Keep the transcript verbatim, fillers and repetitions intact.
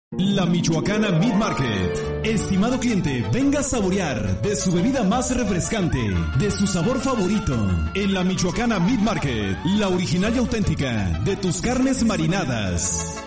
La Michoacana Meat Market. Estimado cliente, venga a saborear de su bebida más refrescante, de su sabor favorito. En la Michoacana Meat Market, la original y auténtica de tus carnes marinadas.